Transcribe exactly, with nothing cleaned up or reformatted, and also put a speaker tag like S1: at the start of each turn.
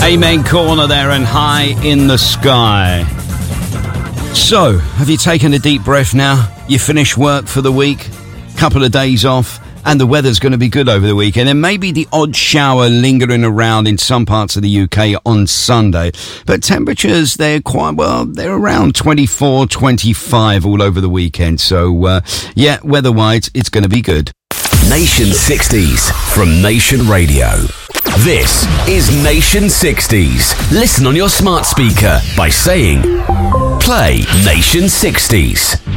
S1: Amen Corner there and High in the Sky. So, have you taken a deep breath now? You finished work for the week, couple of days off, and the weather's going to be good over the weekend. And maybe the odd shower lingering around in some parts of the U K on Sunday. But temperatures, they're quite, well, they're around twenty-four, twenty-five all over the weekend. So, uh, yeah, weather-wise, it's going to be good.
S2: Nation sixties from Nation Radio. This is Nation sixties. Listen on your smart speaker by saying, play Nation sixties.